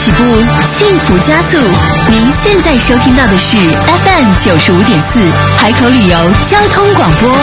起步，幸福加速。您现在收听到的是 FM 95.4海口旅游交通广播。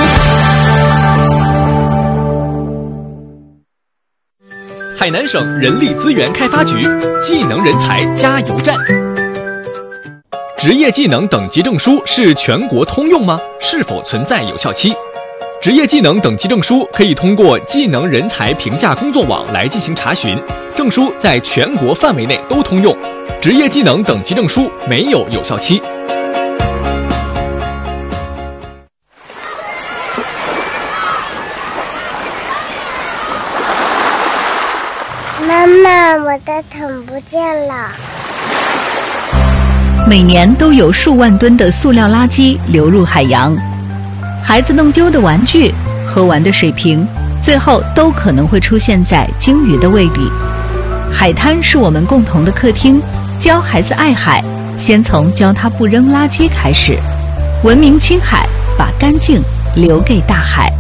海南省人力资源开发局技能人才加油站。职业技能等级证书是全国通用吗？是否存在有效期？职业技能等级证书可以通过技能人才评价工作网来进行查询，证书在全国范围内都通用。职业技能等级证书没有有效期。 妈妈，我的桶不见了。 每年都有数万吨的塑料垃圾流入海洋，孩子弄丢的玩具、喝完的水瓶，最后都可能会出现在鲸鱼的胃里。海滩是我们共同的客厅，教孩子爱海，先从教他不扔垃圾开始。文明青海，把干净留给大海。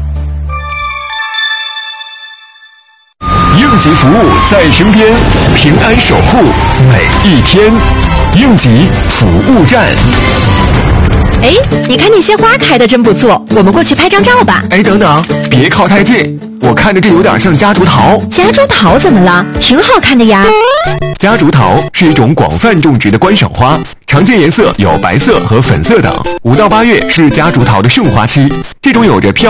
应急服务在身边，平安守护每一天。应急服务站。 哎，你看那些花开得真不错，我们过去拍张照吧。 哎，等等，别靠太近，我看着这有点像夹竹桃。 夹竹桃怎么了？挺好看的呀。 夹竹桃是一种广泛种植的观赏花，常见颜色有白色和粉色等。5到8月是夹竹桃的盛花期，这种有着